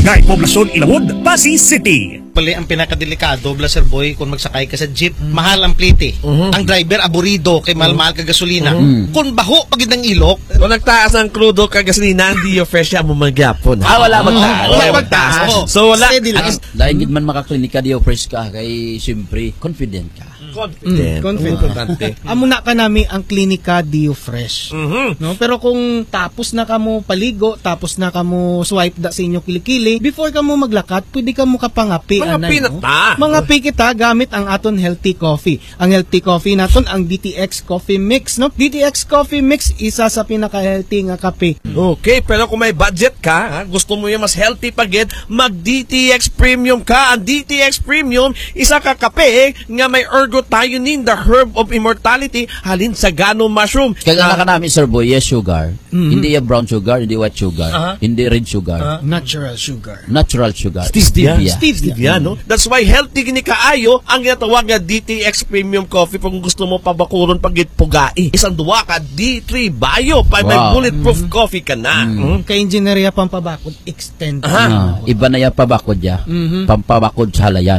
Barangay Poblasyon Ilawod, Pasig City. Pali ang pinakadelikado, Blaser Boy, kung magsakay ka sa jeep, mahal ang plite. Ang driver aburido kay mahal-mahal ka gasolina. Kung baho pagid ng ilok, kung nagtaas ng crudo ka gasolina, hindi yung fresh siya mo magyapon. Wala magtaas. Wala magtaas. So wala. Dahil gid man makaklinika di fresh ka kay siyempre confident ka. Confident. Amo na ka nami ang klinika Dio Fresh. No, pero kung tapos na kamo paligo, tapos na kamo swipe da sa inyo kilikili, before kamo maglakat, pwede kamo kapangapi anay, no? Mangapi kita gamit ang aton healthy coffee. Ang healthy coffee naton ang DTX Coffee Mix, no? DTX Coffee Mix isa sa pinaka-healthy nga kape. Okay, pero kung may budget ka, gusto mo yung mas healthy pagid, mag DTX Premium ka. Ang DTX Premium, isa ka kape nga may ergothioneine, the herb of immortality, halin sa gano mushroom. Kaya nga namin, Sir Boy, yes sugar. Hindi yung brown sugar, hindi white sugar, hindi red sugar. Natural sugar. Natural sugar. Stevia, no? That's why healthy gini kaayo ang ginatawag nga DTX Premium Coffee kung gusto mo pabakuron pagit pugai. Isang duwa ka D3 Bio pa may bulletproof coffee ka na. Kay engineerya pampabakod extend. Iba na yung pabakod ya. Pampabakod sa halayan.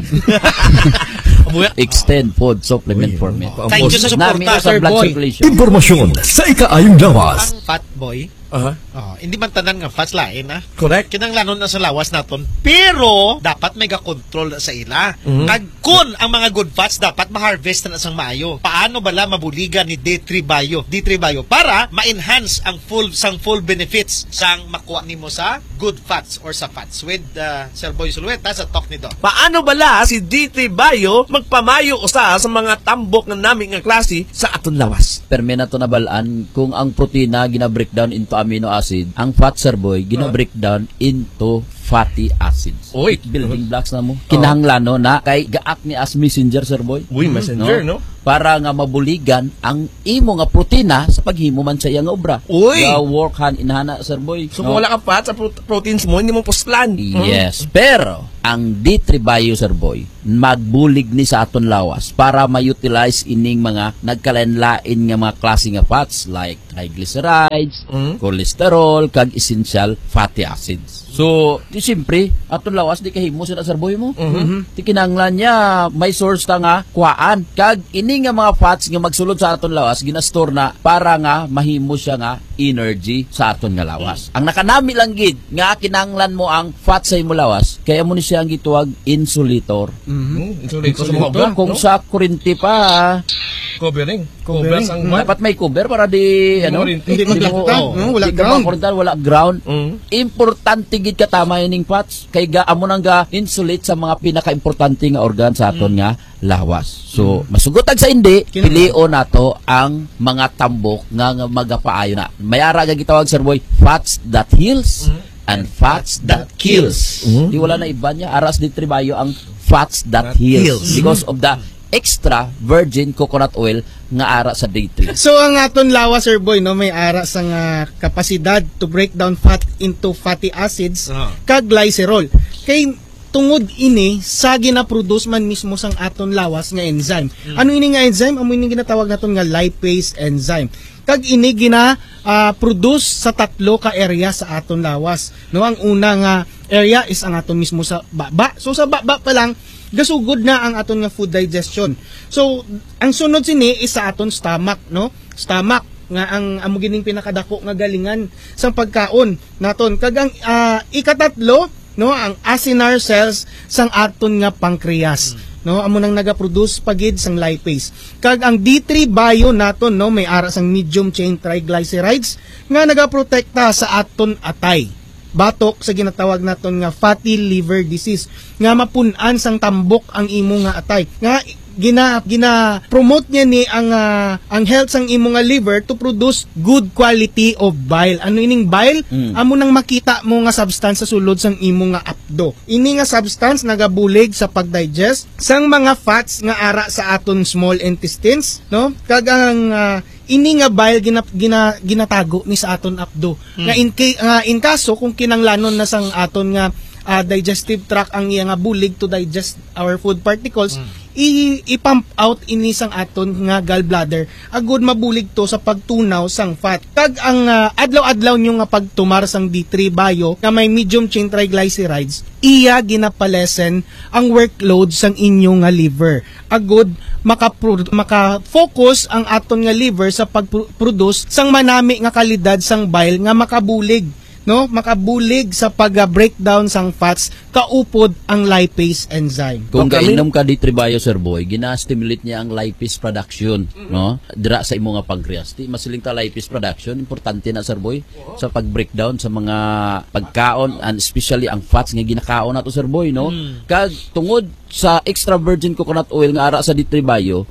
Extend food supplement format. Thank you sa suporta, Sir Boy. Impormasyon sa ikaayong lawas. Fat Boy. Hindi man tanan nga fats lain Correct. Kinanglanon na sa lawas naton, pero dapat may ga-control na sa ila. Kag kun ang mga good fats dapat ma-harvest na sang maayo. Paano bala mabuligan ni D3 Bio para ma-enhance ang full benefits sang makuha nimo sa good fats or sa fats with Sir Boy Sulueta sa talk nito. Paano bala si D3 Bio magpamayo usa sa mga tambok nga nami nga klase sa aton lawas? Perme na to nabalaan kung ang protina gina-breakdown into amino acid, ang fat, Sir Boy, gina-breakdown into fatty acids. Oy, building blocks na mo. Kinahanglan na kay gaak ni as messenger, Sir Boy. Messenger, no? Para nga mabuligan ang imo nga protina sa paghimo man sa iyang obra. Work hand in hand, Sir Boy. So kung wala ka fat sa proteins mo, hindi mo puslan. Yes, pero ang D3 Bio, Sir Boy, magbulig ni sa aton lawas para ma-utilize ining mga nagkalain-lain nga mga klase nga fats like triglycerides, cholesterol, kag essential fatty acids. So, di siyempre, aton lawas di kahimo sila, Sir Boy mo. Di kinanglan niya may source ta nga kuhaan. Kag ini nga mga fats nga magsulod sa aton lawas ginastore na para nga mahimo siya nga energy sa aton nga lawas. Ang nakanami lang gid nga kinanglan mo ang fat sa imo lawas, kaya mo ni siya ang gituwag insulator. Insulator kung sa kurinti pa covering. Dapat may cover para di hindi wala ground. Wala ground. Importante gid katama ining fats kay amo nang ga insulate sa mga pinaka-importante nga organ sa aton nga lawas. So masugotag sa hindi pilion nato ang mga tambok nga magapaayo na. Mayara ga gitawag, Sir Boy, fats that heals and fats that kills. Di wala na iba niya, aras di tribayo ang fats that heals because of the extra virgin coconut oil nga ara sa D3. So ang aton lawas, Sir Boy, no, may ara sa nga kapasidad to break down fat into fatty acids kag glycerol. Kay tungod ini sa gina-produce man mismo sang aton lawas nga enzyme. Ano ini nga enzyme? Amo ini ginatawag naton nga lipase enzyme. Kag ini produce sa tatlo ka area sa aton lawas. No, ang una nga area is ang aton mismo sa baba. So sa baba pa lang gasugod na ang aton nga food digestion. So ang sunod sini is sa aton stomach, no? Stomach nga ang amo gining pinakadako nga galingan sa pagkaon naton. Kag ang ikatatlo, no, ang acinar cells sang aton nga pancreas. No, amo nang nagaproduce pagid sang lipase. Kag ang D3 Bio naton, no, may ara sang medium chain triglycerides nga nagaprotekta sa aton atay. Batok sa ginatawag naton nga fatty liver disease nga mapun-an sang tambok ang imo nga atay. Nga gina-promote niya ni ang health sang imo nga liver to produce good quality of bile. Ano ining bile? Amo nang makita mo nga substance sa sulod sang imo nga apdo. Ini nga substance nagabulig sa pagdigest sang mga fats nga ara sa aton small intestines, no? Kag ang ini nga bile ginatago ni sa aton apdo. Nga in kaso kung kinanglanon na sang aton nga digestive tract ang iya nga bulig to digest our food particles, i-pump out ini sang aton nga gallbladder agud mabulig to sa pagtunaw sang fat. Kag ang adlaw-adlaw nyo nga pagtumar sang D3 Bio nga may medium chain triglycerides, iya ginapalesen ang workload sang inyo nga liver. Agud maka-focus ang aton nga liver sa pag-produce sang manami nga kalidad sang bile nga makabulig, no, makabulig sa pag-breakdown sang fats kaupod ang lipase enzyme. Kung kainom ka D3 Bio, Sir Boy, gina-stimulate niya ang lipase production, no? Dira sa imo nga pancreas. Di masiling ta lipase production, importante na, Sir Boy, sa pag-breakdown sa mga pagkaon, and especially ang fats nga ginakaon nato, Sir Boy, no? Kag tungod sa extra virgin coconut oil nga ara sa D3 Bio,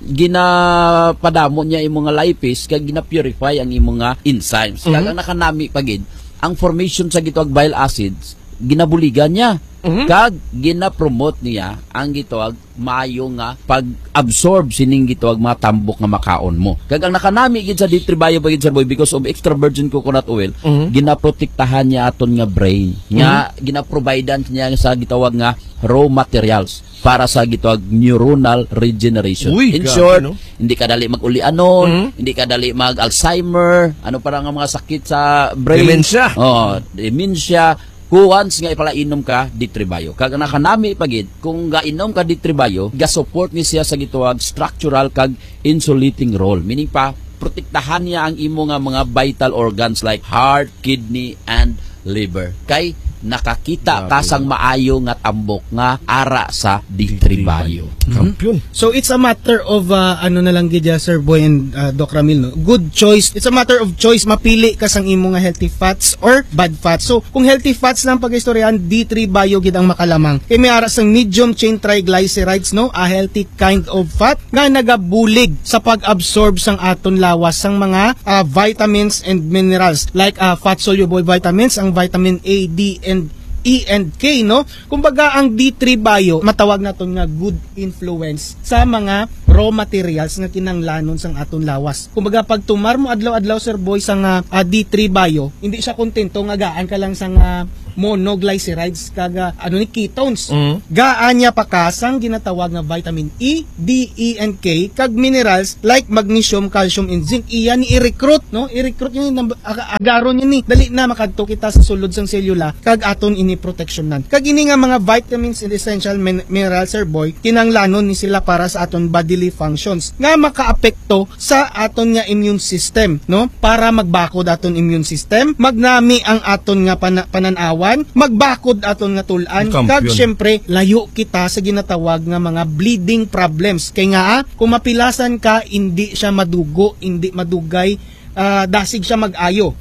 ginapadamo niya imo nga lipase kag gina-purify ang imo nga enzymes. Kag ang nakanami pagid ang formation sa gitawag bile acids, ginabuligan niya. Kag gina-promote niya ang gitawag maayo nga pag-absorb sining gitawag mga tambok nga makaon mo. Kag ang nakanami gid sa D3 Bio bagid, Sir Boy, because of extra virgin coconut oil, ginaprotektahan niya aton nga brain. Nga gina-providean niya sa gitawag nga raw materials para sa gitawag neuronal regeneration. Uy, in grabe, short, no? hindi ka dali mag-ulianon, hindi ka dali mag-Alzheimer, ano para nga mga sakit sa brain. Dementia. Oh, dementia. Kung once nga ipalainom ka D3 Bio. Kag nakanami pagid, kung gainom ka D3 Bio, ga-support ni siya sa gitawag structural kag insulating role. Meaning pa, protektahan niya ang imo nga mga vital organs like heart, kidney, and liver. Kay nakakita kasang maayo nga tambok nga ara sa D3 Bio. Kampiyon. So it's a matter of ano na lang gid Sir Boy and Doc Ramil, no? Good choice. It's a matter of choice, mapili ka sang imo nga healthy fats or bad fats. So kung healthy fats lang pag-istoryahan, D3 Bio gid ang makalamang. Kay may ara sang medium chain triglycerides, no, a healthy kind of fat nga nagabulig sa pag-absorb sang aton lawas sang mga vitamins and minerals like fat soluble vitamins, ang vitamin A, D, and E and K, no? Kumbaga ang D3 Bio matawag naton nga good influence sa mga raw materials nga kinanglanon sang aton lawas. Kumbaga pag tumar mo adlaw-adlaw, Sir Boy, sang D3 Bio, hindi siya kontento nga gaan ka lang sang monoglycerides kaga ano ni ketones. Gaan niya pa kasang ginatawag nga vitamin E, D, E, and K kag minerals like magnesium, calcium, and zinc. Iyan ni i-recruit, no? I-recruit niya ni agaron niya ni dali na makadto kita sa sulod sang selula kag aton ini protectionan. Kag ini nga mga vitamins and essential minerals, Sir Boy, kinanglanon ni sila para sa aton bodily functions nga makaapekto sa aton nga immune system, no? Para magbakod aton immune system, magnami ang aton nga pananawan, magbakod aton nga tulan, kag syempre layo kita sa ginatawag nga mga bleeding problems. Kay nga kung mapilasan ka, hindi siya madugo, hindi madugay, dasig siya mag-ayo.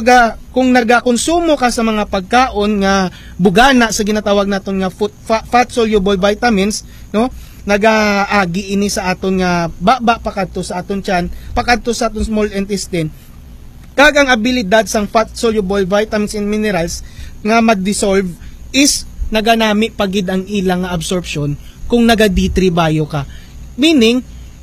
Kung nagakonsumo ka sa mga pagkaon nga bugana sa ginatawag naton nga fat soluble vitamins, no, nagaagi ini sa aton nga baba pakadto sa aton tiyan, pakadto sa aton small intestine. Kag ang abilidad sang fat soluble vitamins and minerals nga mag-dissolve is naganami pagid ang ilang absorption kung naga D3 Bio ka. Meaning,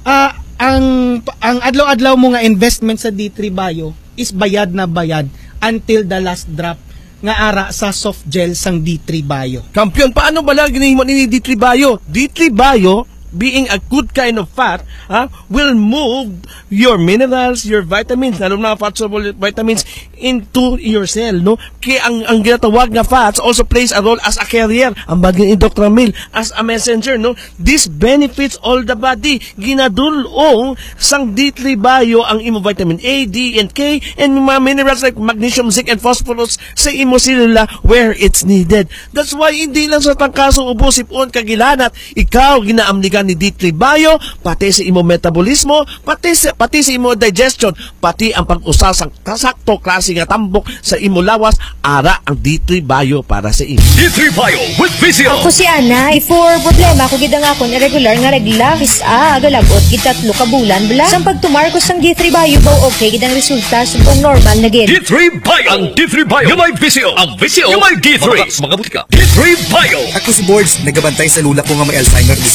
ang adlaw-adlaw mo nga investment sa D3 Bio is bayad na bayad until the last drop nga ara sa soft gel sang D3 Bio. Kampiyon, paano ba lang ginahimo ni D3 Bio? D3 Bio, being a good kind of fat, will move your minerals, your vitamins, lalo na fat soluble vitamins into your cell, no? Kaya ang ginatawag na fats also plays a role as a carrier, ang bagay ni Dr. Ramil, as a messenger, no? This benefits all the body. Ginadulong sang D3 Bio ang imo vitamin A, D, and K, and mga minerals like magnesium, zinc, and phosphorus sa imo selula where it's needed. That's why hindi lang sa tangkasong ubo, sipon, kagilanat, ikaw ginaamnigan ni D3 Bio, pati sa imo metabolismo, pati sa imo digestion, pati ang pag-usa sang kasakto klase nga tambok sa imo lawas, ara ang D3 Bio para sa imo. D3 Bio with Vizio. Ako si Ana, for problema ko gid nga akon irregular nga regla, agalagot gid 3 ka bulan bala. Sang pagtumar ko sang D3 Bio ba okay gid ang resulta subong normal na gid. D3 Bio. Ang D3 Bio yung may Vizio. Ang Vizio yung may D3. Mga butika. D3 Bio. Ako si Boards, nagabantay sa lula ko nga may Alzheimer disease. Suma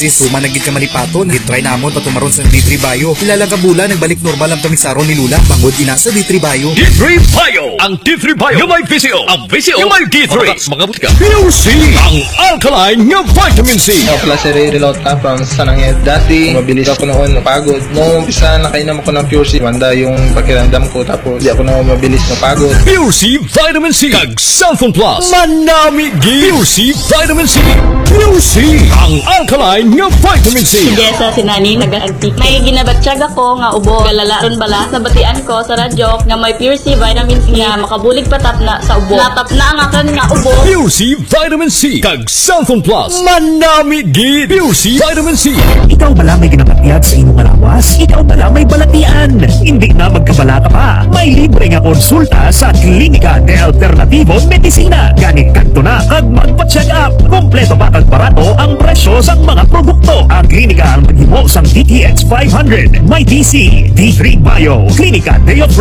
gid ka malipaton. Gitry namon patumaron sa D3 Bio. Ilalang kabula nagbalik normal ang pamisaron ni Lula. Bangod ina sa D3 Bio. D3 Bio. Ang D3 Bio. Yung may VCO. Ang VCO. Yung may D3. Mga butika. Pure C. Ang alkaline ng vitamin C. Ako pala si Ray Relota from Sananged. Dati, mabilis ako noon, napagod. Nung umpisa nakainom ako ng Pure C, wanda yung pakiramdam ko, tapos di ako na mabilis napagod. Pure C Vitamin C. Kag Cellphone Plus. Manami G. Pure C Vitamin C. Pure C. Ang alkaline ng vitamin C. Sige sa sinani nag-antik. May ginabatsyag ako nga ubo. Galalaron bala. Nabatian ko sa radyo nga may Pure C Vitamin C nga makabulig patap na sa ubo. Natap na ang akan nga ubo. Pure C Vitamin C. Kag Cellphone Plus. Manami G. Pure C Vitamin C. Ikaw bala may ginapatiyat sa inyong alawas? Ikaw bala may balatian? Hindi na magkabalata pa. May libre nga konsulta sa Klinika de Alternativo Medicina. Ganit kadto na kag magpa-check up. Kompleto pa kag barato ang presyo sa mga produkto. Ang klinika ang maghimo sang DTX 500. May DC, D3 Bio, Klinika de